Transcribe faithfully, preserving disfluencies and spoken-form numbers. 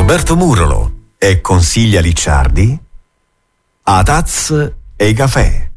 Roberto Murolo e consiglia Licciardi a Taz e Caffè.